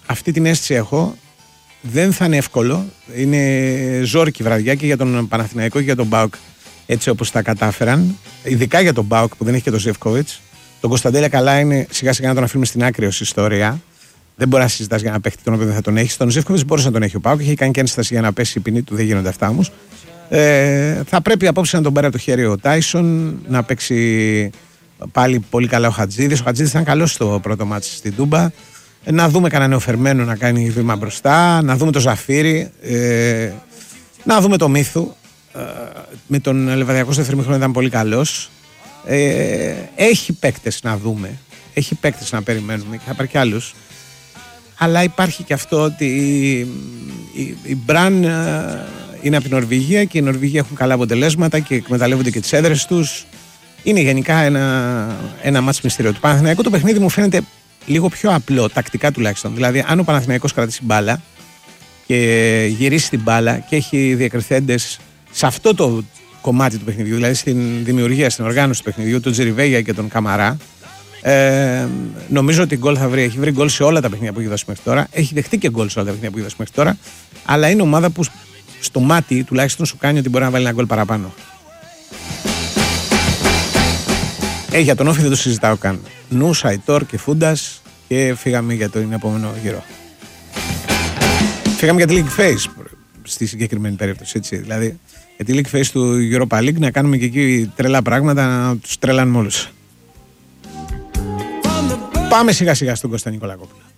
αυτή την αίσθηση έχω. Δεν θα είναι εύκολο. Είναι ζόρικη βραδιά και για τον Παναθηναϊκό και για τον ΠΑΟΚ, έτσι όπως τα κατάφεραν. Ειδικά για τον ΠΑΟΚ που δεν έχει και τον Ζεύκοβιτς. Τον Κωνσταντέλια καλά είναι σιγά σιγά να τον αφήνουμε στην άκρη ως ιστορία. Δεν μπορεί να συζητάς για ένα παίχτη τον οποίο δεν θα τον έχει. Τον Ζεύκοβιτς μπορούσε να τον έχει ο ΠΑΟΚ. Είχε κάνει και ένσταση για να πέσει η ποινή του. Δεν γίνονται αυτά όμως. Θα πρέπει απόψε να τον πάρει από το χέρι ο Τάισον, να παίξει πάλι πολύ καλά ο Χατζίδης. Ο Χατζίδης ήταν καλός στο πρώτο μάτς στην Τούμπα. Να δούμε κανένα νεοφερμένο να κάνει βήμα μπροστά, να δούμε το Ζαφύρι, να δούμε το Μύθου. Με τον Λεβαδιακό στο δεύτερο μήχρονο ήταν πολύ καλός. Έχει παίκτες να δούμε, έχει παίκτες να περιμένουμε και θα υπάρχει κι άλλους. Αλλά υπάρχει και αυτό ότι η Μπραν είναι από την Νορβηγία και οι Νορβηγοί έχουν καλά αποτελέσματα και εκμεταλλεύονται και τις έδρες τους. Είναι γενικά ένα μάτς μυστήριο. Του Παναθηναϊκού το παιχνίδι μου φαίνεται λίγο πιο απλό, τακτικά τουλάχιστον. Δηλαδή, αν ο Παναθηναϊκός κρατήσει μπάλα και γυρίσει την μπάλα και έχει διακριθέντες σε αυτό το κομμάτι του παιχνιδιού, δηλαδή στην δημιουργία, στην οργάνωση του παιχνιδιού, τον Τζιριβέγια και τον Καμαρά, νομίζω ότι γκολ θα βρει. Έχει βρει γκολ σε όλα τα παιχνίδια που έχει δώσει μέχρι τώρα. Έχει δεχτεί και γκολ σε όλα τα παιχνίδια που έχει δώσει μέχρι τώρα. Αλλά είναι ομάδα που στο μάτι τουλάχιστον σου κάνει ότι μπορεί να βάλει ένα γκολ παραπάνω. Για τον Όφη δεν το συζητάω καν. Νου, Σαϊτόρ και Φούντας και φύγαμε για τον επόμενο γύρο. Φύγαμε για τη League Phase στη συγκεκριμένη περίπτωση. Έτσι. Δηλαδή για τη League Phase του Europa League να κάνουμε και εκεί τρελά πράγματα, να τους τρελάνουμε όλους. Πάμε σιγά σιγά στον Κώστα Νικολακόπουλο.